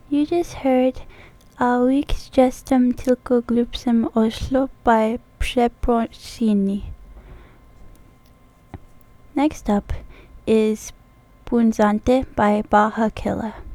You just heard Awix Gestem Tilko Glupsem Oslo by Przeprosiny. Next up is Punzante by Baja Killer.